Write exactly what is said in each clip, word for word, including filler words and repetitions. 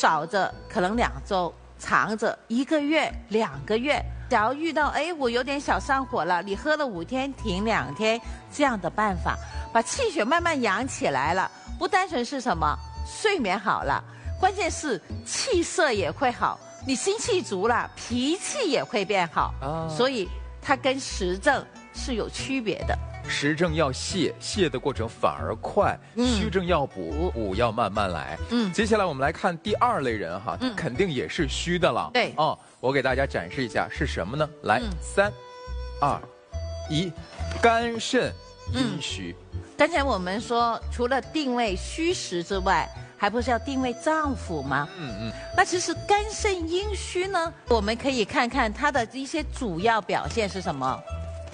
少着可能两周，长着一个月、两个月。假如遇到哎，我有点小上火了，你喝了五天停两天这样的办法，把气血慢慢养起来了。不单纯是什么睡眠好了，关键是气色也会好，你心气足了，脾气也会变好。哦、所以它跟实证是有区别的。 实证要泻，泻的过程反而快；嗯、虚证要补，补要慢慢来。嗯，接下来我们来看第二类人哈，嗯、肯定也是虚的了。 对哦，我给大家展示一下是什么呢？来，嗯、三、二、一，肝肾阴虚。 嗯、刚才我们说，除了定位虚实之外，还不是要定位脏腑吗？嗯嗯。那其实肝肾阴虚呢，我们可以看看它的一些主要表现是什么。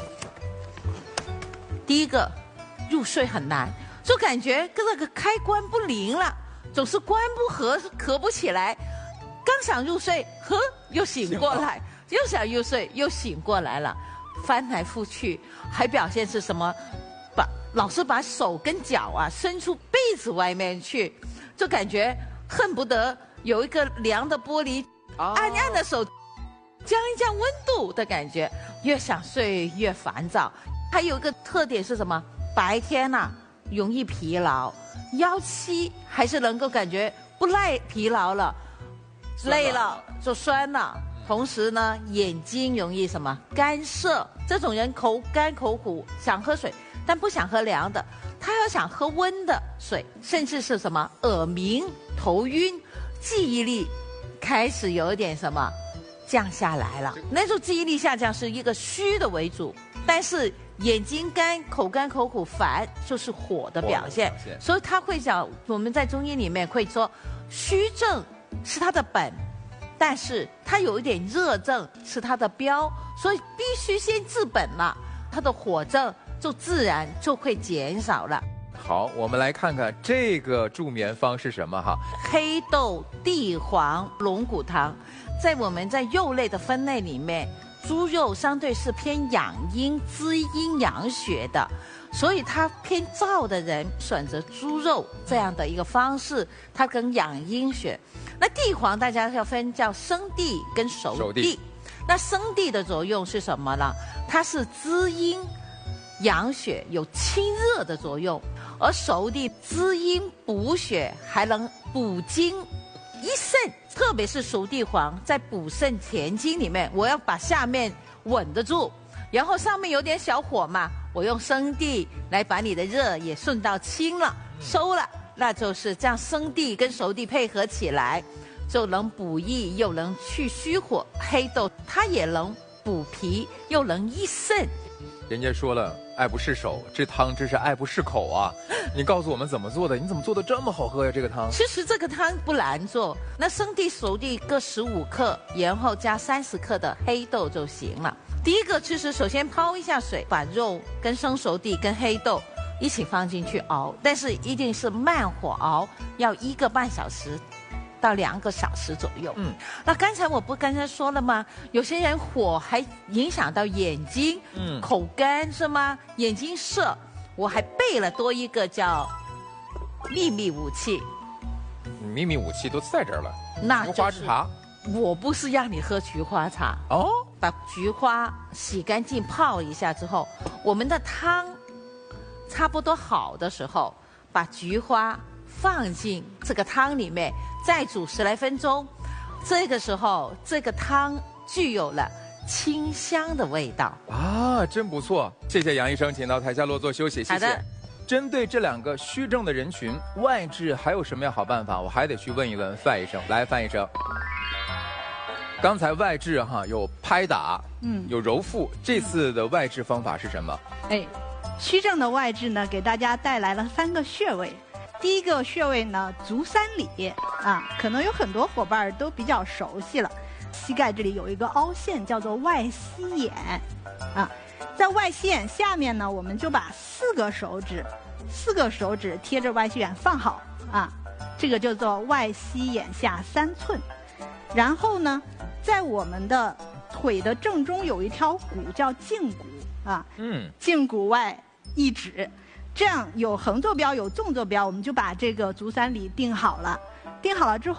第一个，入睡很难，就感觉跟那个开关不灵了，总是关不合，合不起来。刚想入睡，呵，又醒过来；又想入睡，又醒过来了，翻来覆去。还表现是什么？把老是把手跟脚啊伸出被子外面去，就感觉恨不得有一个凉的玻璃，哦、暗暗的手降一降温度的感觉。越想睡越烦躁。还有一个特点是什么？白天呐、啊、容易疲劳，腰膝还是能够感觉不耐疲劳了，累了就酸了。同时呢，眼睛容易什么干涩，这种人口干口苦，想喝水但不想喝凉的，他要想喝温的水，甚至是什么耳鸣、头晕，记忆力开始有一点什么降下来了。那种记忆力下降是一个虚的为主，但是眼睛干、口干口苦、烦，就是火的表现。表现所以他会讲，我们在中医里面会说，虚症是它的本，但是它有一点热症是它的标，所以必须先治本了，它的火症就自然就会减少了。 好，我们来看看这个助眠方是什么哈？ 黑豆地黄龙骨汤，在我们在肉类的分类里面，猪肉相对是偏养阴、滋阴养血的，所以它偏燥的人选择猪肉这样的一个方式，它跟养阴血。那地黄大家要分叫生地跟熟地。熟地那生地的作用是什么呢？它是滋阴养血，有清热的作用；而熟地滋阴补血，还能补精益肾。特别是熟地黄在补肾填精里面，我要把下面稳得住，然后上面有点小火嘛，我用生地来把你的热也顺道清了、收了，那就是这样，生地跟熟地配合起来，就能补益又能去虚火。黑豆它也能补脾又能益肾。 人家说了，爱不释手，这汤真是爱不释口啊！你告诉我们怎么做的？你怎么做的这么好喝呀？这个汤其实这个汤不难做，那生地熟地各十五克，然后加三十克的黑豆就行了。第一个其实首先泡一下水，把肉跟生熟地跟黑豆一起放进去熬，但是一定是慢火熬，要一个半小时到两个小时左右。嗯，那刚才我不刚才说了吗？有些人火还影响到眼睛，嗯，口干是吗？眼睛涩，我还备了多一个叫秘密武器。 秘密武器都在这儿了， 那菊花茶。 我不是让你喝菊花茶哦， 把菊花洗干净泡一下之后，我们的汤差不多好的时候，把菊花放进这个汤里面，再煮十来分钟。这个时候，这个汤具有了清香的味道啊，真不错。谢谢杨医生，请到台下落座休息。谢谢。 好的。 针对这两个虚症的人群，外治还有什么样好办法？我还得去问一问范医生。来，范医生，刚才外治哈有拍打，嗯，有揉腹，这次的外治方法是什么？ 哎，虚症的外治呢，给大家带来了三个穴位。第一个穴位呢，足三里啊，可能有很多伙伴都比较熟悉了。膝盖这里有一个凹陷，叫做外膝眼啊。在外膝眼下面呢，我们就把四个手指，四个手指贴着外膝眼放好啊，这个叫做外膝眼下三寸。然后呢，在我们的腿的正中有一条骨叫胫骨啊，嗯，胫骨外一指。这样有横坐标有纵坐标，我们就把这个足三里定好了。定好了之后。